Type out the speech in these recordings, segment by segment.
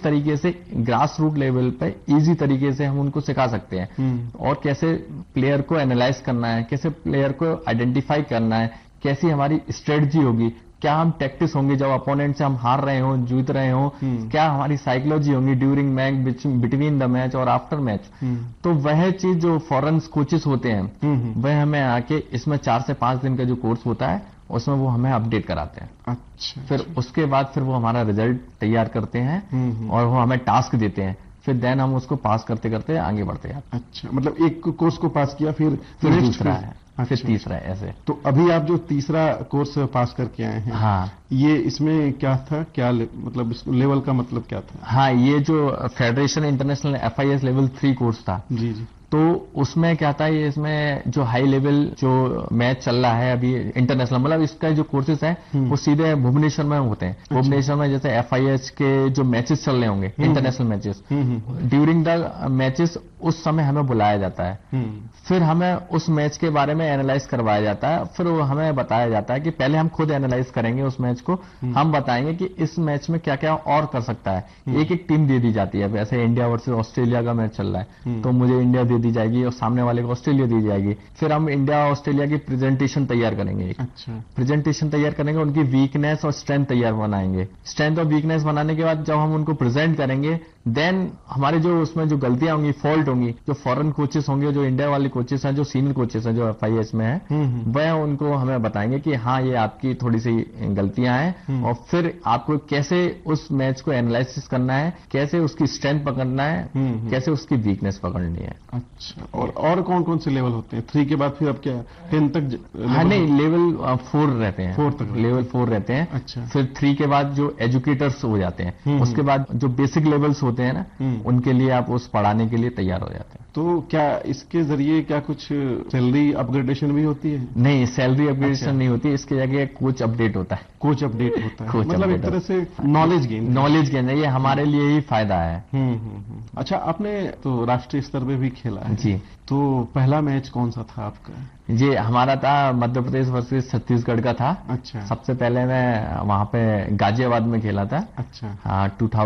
किस तरीके से ग्रास रूट लेवल पे इजी तरीके से हम उनको सिखा सकते हैं और कैसे प्लेयर को एनालाइज करना है, कैसे प्लेयर को आइडेंटिफाई करना है, कैसी हमारी स्ट्रेटजी होगी, क्या हम टैक्टिस होंगे जब अपोनेंट से हम हार रहे हों, जीत रहे हों, क्या हमारी साइकोलॉजी होंगी during match, between the match और आफ्टर मैच। तो वह चीज जो फॉरेन कोचेस होते हैं वह हमें आके इसमें 4 से 5 दिन का जो कोर्स होता है उसमें वो हमें अपडेट कराते हैं। अच्छा। फिर उसके बाद फिर वो हमारा रिजल्ट तैयार करते हैं और वो हमें टास्क देते हैं, फिर देन हम उसको पास करते करते आगे बढ़ते हैं। अच्छा, मतलब एक कोर्स को पास किया फिर दूसरा है, अच्छा, फिर तीसरा है, ऐसे। तो अभी आप जो तीसरा कोर्स पास करके आए हैं, हाँ, ये इसमें क्या था, क्या मतलब इस लेवल का मतलब क्या था? हाँ, ये जो federation international FIS level 3 course था। जी जी। तो उसमें क्या था, ये इसमें जो हाई लेवल जो मैच चल रहा है अभी इंटरनेशनल, मतलब इसका जो कोर्सेज है वो सीधे भुवनेश्वर में होते हैं। अच्छा। भुवनेश्वर में जैसे FIS के जो मैचेस चल रहे होंगे, international matches, during the matches उस समय हमें बुलाया जाता है, फिर हमें उस मैच के बारे में एनालाइज करवाया जाता है, फिर वो हमें बताया जाता है कि पहले हम खुद एनालाइज करेंगे उस मैच को, हम बताएंगे कि इस मैच में क्या क्या और कर सकता है। एक एक टीम दे दी जाती है, वैसे इंडिया वर्सेस ऑस्ट्रेलिया का मैच चल रहा है तो मुझे इंडिया दे दी जाएगी और सामने वाले को ऑस्ट्रेलिया दी जाएगी। फिर हम इंडिया ऑस्ट्रेलिया की प्रेजेंटेशन तैयार करेंगे। अच्छा। प्रेजेंटेशन तैयार करेंगे, उनकी वीकनेस और स्ट्रेंथ तैयार बनाएंगे। स्ट्रेंथ और वीकनेस बनाने के बाद जब हम उनको प्रेजेंट करेंगे, देन हमारे जो उसमें जो गलतियां होंगी, फॉल्ट होंगी, जो फॉरेन कोचेस होंगे, जो इंडिया वाले कोचेस हैं, जो सीनियर कोचेस हैं जो FIS में है, वह उनको हमें बताएंगे कि हाँ ये आपकी थोड़ी सी गलतियां हैं और फिर आपको कैसे उस मैच को एनालिसिस करना है, कैसे उसकी स्ट्रेंथ पकड़ना है, कैसे उसकी वीकनेस पकड़नी है। अच्छा। और कौन कौन से लेवल होते हैं? 3 के बाद फिर अब क्या 10 तक? हाँ नहीं, लेवल 4 रहते हैं, 4 तक लेवल 4 रहते हैं। अच्छा। फिर 3 के बाद जो एजुकेटर्स हो जाते हैं, उसके बाद जो बेसिक लेवल्स होते हैं ना, उनके लिए आप उस पढ़ाने के लिए तैयार हो जाते हैं। तो क्या इसके जरिए क्या कुछ सैलरी अपग्रेडेशन भी होती है? नहीं, सैलरी अपग्रेडेशन अच्छा। नहीं होती, इसकी जगह कोच अपडेट होता है। कोच अपडेट होता है, मतलब एक तरह से नॉलेज गेन है, ये हमारे लिए ही फायदा है। अच्छा, आपने तो राष्ट्रीय स्तर पे भी खेला है जी। तो पहला मैच कौन सा था आपका? जी, हमारा था मध्य प्रदेश वर्सेस छत्तीसगढ़ का था। अच्छा। सबसे पहले मैं वहां पे गाजियाबाद में खेला था। अच्छा। हाँ,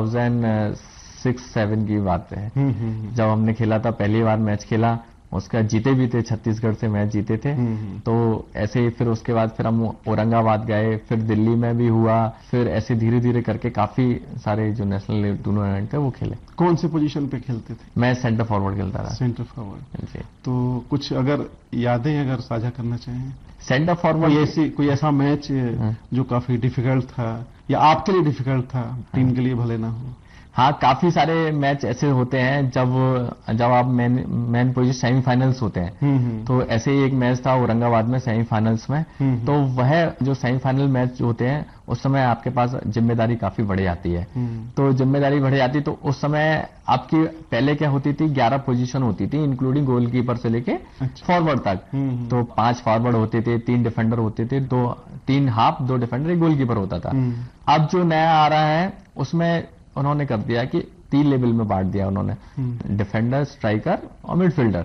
2006-07 की बात है जब हमने खेला था, पहली बार मैच खेला, उसका जीते भी थे, छत्तीसगढ़ से मैच जीते थे। तो ऐसे ही फिर उसके बाद फिर हम औरंगाबाद गए, फिर दिल्ली में भी हुआ, फिर ऐसे धीरे धीरे करके काफी सारे जो नेशनल टूर्नामेंट थे वो खेले। कौन से पोजीशन पे खेलते थे? मैं सेंटर फॉरवर्ड खेलता था। सेंटर फॉरवर्ड जी। तो कुछ अगर यादें अगर साझा करना चाहें? सेंटर फॉरवर्ड कोई ऐसा मैच जो काफी डिफिकल्ट था या आपके लिए डिफिकल्ट था, टीम के लिए भले ना हो? हाँ, काफी सारे मैच ऐसे होते हैं जब आप मेन पोजीशन सेमीफाइनल्स होते हैं। तो ऐसे ही एक मैच था औरंगाबाद में सेमीफाइनल्स में। तो वह जो सेमीफाइनल मैच होते हैं उस समय आपके पास जिम्मेदारी काफी बढ़ जाती है। तो जिम्मेदारी बढ़ जाती तो उस समय आपकी पहले क्या होती थी, 11 पोजीशन होती थी इंक्लूडिंग गोलकीपर से लेके फॉरवर्ड तक। तो 5 फॉरवर्ड होते थे, 3 डिफेंडर होते थे, 3 हाफ, 2 डिफेंडर, 1 गोलकीपर होता था। अब जो नया आ रहा है उसमें उन्होंने कर दिया कि 3 लेवल में बांट दिया उन्होंने, डिफेंडर, स्ट्राइकर और मिडफील्डर।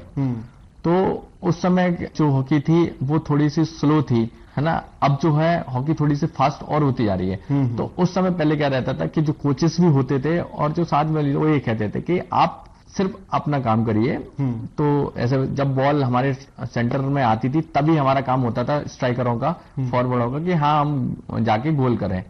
तो उस समय जो हॉकी थी वो थोड़ी सी स्लो थी, है ना। अब जो है हॉकी थोड़ी सी फास्ट और होती जा रही है। तो उस समय पहले क्या रहता था कि जो कोचेस भी होते थे और जो साथ में वो ये कहते थे कि आप सिर्फ अपना काम करिए। तो ऐसे जब बॉल हमारे सेंटर में आती थी तभी हमारा काम होता था स्ट्राइकरों का, फॉरवर्डों का, कि हाँ हम जाके गोल करें।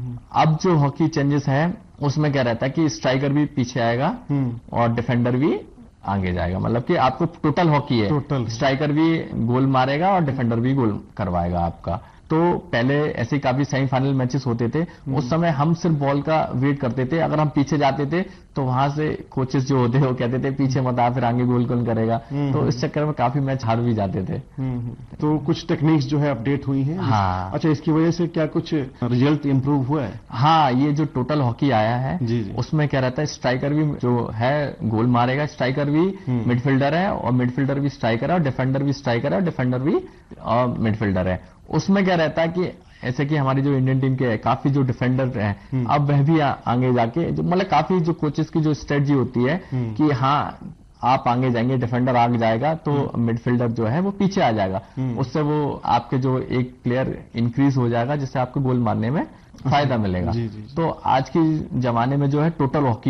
अब जो हॉकी चेंजेस है उसमें क्या रहता है कि स्ट्राइकर भी पीछे आएगा और डिफेंडर भी आगे जाएगा, मतलब कि आपको टोटल हॉकी है, स्ट्राइकर भी गोल मारेगा और डिफेंडर भी गोल करवाएगा आपका। तो पहले ऐसे काफी सेमीफाइनल मैचेस होते थे, उस समय हम सिर्फ बॉल का वेट करते थे। अगर हम पीछे जाते थे तो वहां से कोचेस जो होते वो कहते थे पीछे मत आ, फिर आगे गोल कौन करेगा। तो इस चक्कर में काफी मैच हार भी जाते थे। तो कुछ टेक्निक्स जो है अपडेट हुई हैं। हाँ। अच्छा, इसकी वजह से क्या कुछ रिजल्ट इंप्रूव हुआ है? हाँ, ये जो टोटल हॉकी आया है जी। उसमें क्या रहता है, स्ट्राइकर भी जो है गोल मारेगा, स्ट्राइकर भी मिडफील्डर है और मिडफील्डर भी स्ट्राइकर है और डिफेंडर भी स्ट्राइकर है और डिफेंडर भी मिडफील्डर है। उसमें क्या रहता है कि ऐसे कि हमारी जो इंडियन टीम के काफी जो डिफेंडर हैं अब वह भी आगे जाके जो मतलब काफी जो कोचेस की जो स्ट्रेटजी होती है कि हाँ आप आगे जाएंगे, डिफेंडर आगे जाएगा तो मिडफील्डर जो है वो पीछे आ जाएगा। उससे वो आपके जो एक प्लेयर इंक्रीज हो जाएगा जिससे आपको गोल मारने में फायदा मिलेगा। जी। तो आज के जमाने में जो है टोटल हॉकी